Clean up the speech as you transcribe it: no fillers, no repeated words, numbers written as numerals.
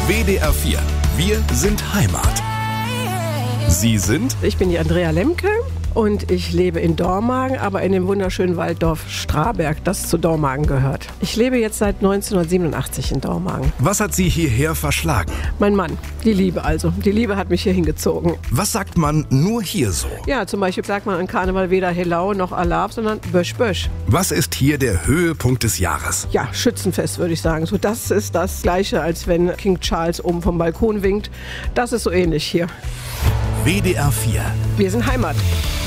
WDR 4. Wir sind Heimat. Sie sind? Ich bin die Andrea Lemke und ich lebe in Dormagen, aber in dem wunderschönen Walddorf Straberg, das zu Dormagen gehört. Ich lebe jetzt seit 1987 in Dormagen. Was hat Sie hierher verschlagen? Mein Mann, die Liebe also. Die Liebe hat mich hier hingezogen. Was sagt man nur hier so? Ja, zum Beispiel sagt man an Karneval weder Helau noch Alab, sondern Bösch Bösch. Was ist hier der Höhepunkt des Jahres? Ja, Schützenfest würde ich sagen. So, das ist das Gleiche, als wenn King Charles oben vom Balkon winkt. Das ist so ähnlich hier. WDR 4. Wir sind Heimat.